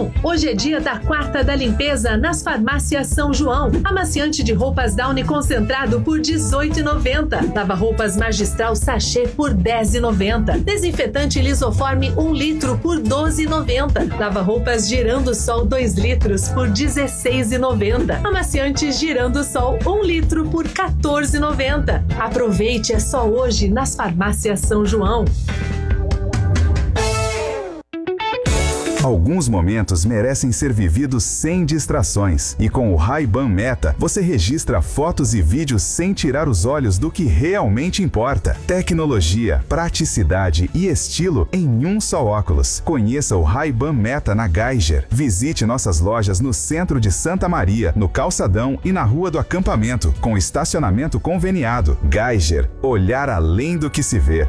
João. Hoje é dia da quarta da limpeza nas farmácias São João. Amaciante de roupas Downy concentrado por R$18,90. Lava-roupas Magistral sachê por R$10,90. Desinfetante Lisoforme 1 litro por R$12,90. Lava-roupas Girando Sol 2 litros por R$16,90. Amaciante Girando Sol 1 litro por R$14,90. Aproveite, é só hoje nas farmácias São João. Alguns momentos merecem ser vividos sem distrações. E com o Ray-Ban Meta, você registra fotos e vídeos sem tirar os olhos do que realmente importa. Tecnologia, praticidade e estilo em um só óculos. Conheça o Ray-Ban Meta na Geiger. Visite nossas lojas no centro de Santa Maria, no Calçadão e na Rua do Acampamento, com estacionamento conveniado. Geiger, olhar além do que se vê.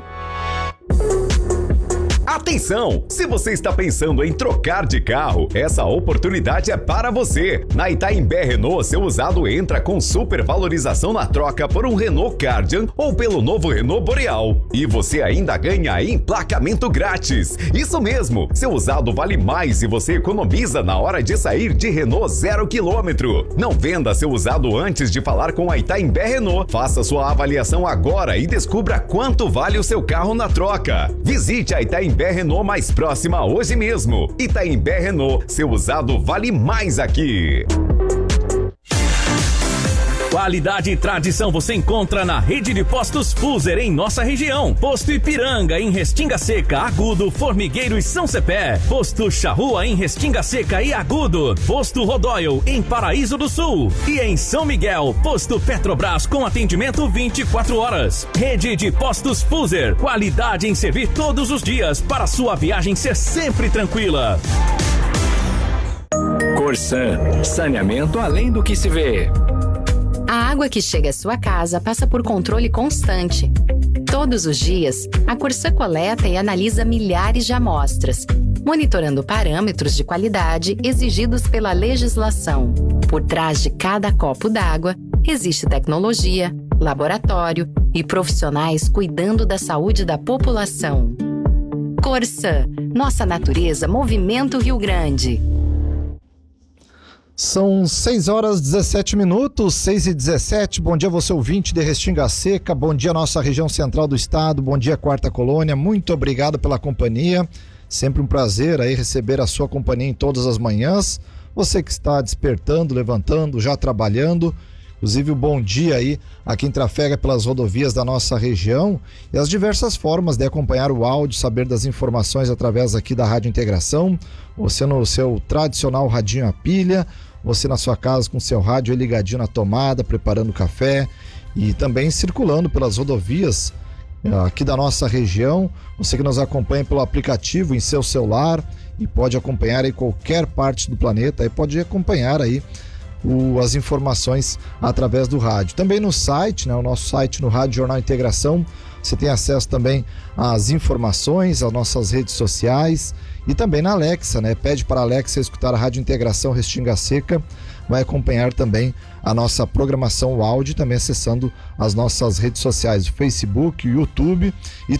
Atenção! Se você está pensando em trocar de carro, essa oportunidade é para você. Na Itaimbé Renault, seu usado entra com super valorização na troca por um Renault Kardian ou pelo novo Renault Boreal. E você ainda ganha emplacamento grátis. Isso mesmo, seu usado vale mais e você economiza na hora de sair de Renault 0 km. Não venda seu usado antes de falar com a Itaimbé Renault. Faça sua avaliação agora e descubra quanto vale o seu carro na troca. Visite a Itaimbé Renault mais próxima hoje mesmo. Itaimbé Renault, seu usado vale mais aqui. Qualidade e tradição você encontra na rede de postos Fuser em nossa região. Posto Ipiranga em Restinga Seca, Agudo, Formigueiro e São Cepé. Posto Charrua em Restinga Seca e Agudo. Posto Rodóio em Paraíso do Sul. E em São Miguel, Posto Petrobras com atendimento 24 horas. Rede de postos Fuser. Qualidade em servir todos os dias para sua viagem ser sempre tranquila. Corsan, saneamento além do que se vê. A água que chega à sua casa passa por controle constante. Todos os dias, a Corsan coleta e analisa milhares de amostras, monitorando parâmetros de qualidade exigidos pela legislação. Por trás de cada copo d'água, existe tecnologia, laboratório e profissionais cuidando da saúde da população. Corsan, nossa natureza movimenta o Rio Grande. São 6h17, 6h17. Bom dia você ouvinte de Restinga Seca, bom dia nossa região central do estado, bom dia Quarta Colônia, muito obrigado pela companhia, sempre um prazer aí receber a sua companhia em todas as manhãs, você que está despertando, levantando, já trabalhando, inclusive um bom dia aí a quem trafega pelas rodovias da nossa região e as diversas formas de acompanhar o áudio, saber das informações através aqui da Rádio Integração, você no seu tradicional radinho a pilha, você na sua casa com seu rádio aí ligadinho na tomada, preparando café e também circulando pelas rodovias aqui da nossa região, você que nos acompanha pelo aplicativo em seu celular e pode acompanhar aí qualquer parte do planeta, e pode acompanhar aí as informações através do rádio. Também no site, o nosso site no Rádio Jornal Integração, você tem acesso também às informações, às nossas redes sociais e também na Alexa, Pede para a Alexa escutar a Rádio Integração Restinga Seca, vai acompanhar também a nossa programação, o áudio, também acessando as nossas redes sociais, o Facebook, o YouTube e